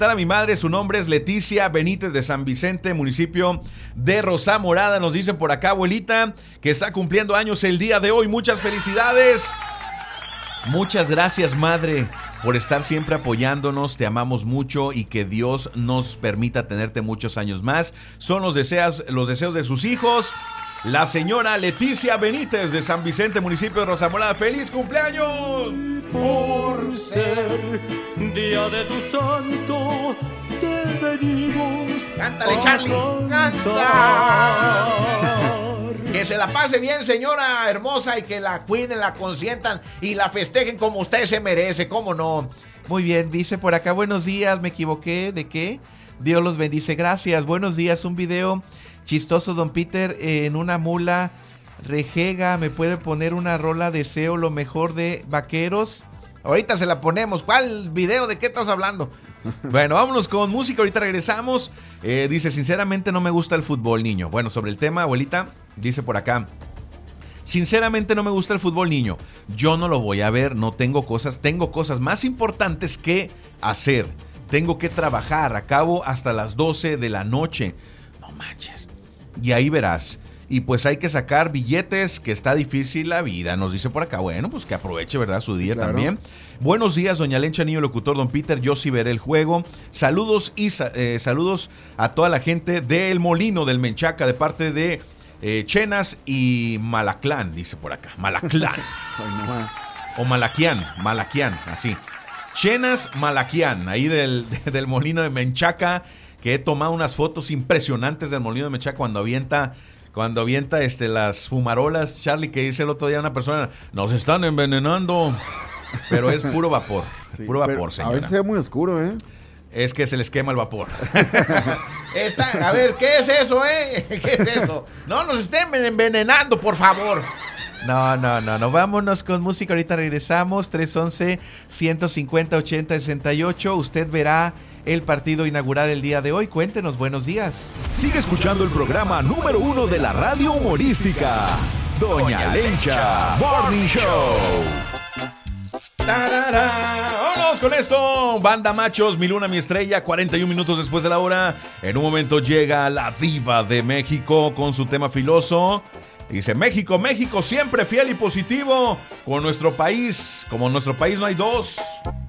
a mi madre, su nombre es Leticia Benítez de San Vicente, municipio de Rosamorada. Nos dicen por acá, abuelita, que está cumpliendo años el día de hoy. Muchas felicidades. Muchas gracias, madre, por estar siempre apoyándonos. Te amamos mucho y que Dios nos permita tenerte muchos años más. Son los deseos de sus hijos. La señora Leticia Benítez de San Vicente, municipio de Rosamorada. ¡Feliz cumpleaños! Por ser día de tu santo, te venimos. ¡Cántale, Charlie! ¡Canta! Que se la pase bien, señora hermosa, y que la cuiden, la consientan y la festejen como usted se merece, ¿cómo no? Muy bien, dice por acá, buenos días, me equivoqué, ¿de qué? Dios los bendice, gracias, buenos días, un video chistoso, don Peter, en una mula rejega, ¿me puede poner una rola deseo lo mejor de Vaqueros? Ahorita se la ponemos. ¿Cuál video? ¿De qué estás hablando? Bueno, vámonos con música, ahorita regresamos. Dice, sinceramente no me gusta el fútbol, niño. Bueno, sobre el tema, abuelita, dice por acá, sinceramente no me gusta el fútbol, niño. Yo no lo voy a ver, tengo cosas más importantes que hacer. Tengo que trabajar, acabo hasta las 12 de la noche. No manches. Y ahí verás. Y pues hay que sacar billetes, que está difícil la vida, nos dice por acá. Bueno, pues que aproveche, ¿verdad? Su día, claro. También. Buenos días, doña Lencha, niño locutor, don Peter. Yo sí veré el juego. Saludos y saludos a toda la gente del Molino del Menchaca, de parte de Chenas y Malaclán, dice por acá. Malaclán. O Malaquián, así. Chenas, Malaquián, ahí del Molino de Menchaca, que he tomado unas fotos impresionantes del Molino de Menchaca cuando avienta las fumarolas, Charlie, que dice el otro día una persona, nos están envenenando, pero es puro vapor, sí, puro vapor, señora. A veces es muy oscuro, ¿eh? Es que se les quema el vapor. A ver, ¿qué es eso, ¿Qué es eso? No nos estén envenenando, por favor. No, vámonos con música, ahorita regresamos, 311-150-80-68, usted verá el partido inaugural el día de hoy. Cuéntenos, buenos días. Sigue escuchando el programa número 1 de la radio humorística, Doña Lencha Morning Show. Vámonos con esto, banda machos, mi luna, mi estrella, 41 minutos después de la hora. En un momento llega la diva de México con su tema filoso. Dice, México, México, siempre fiel y positivo con nuestro país. Como nuestro país no hay dos.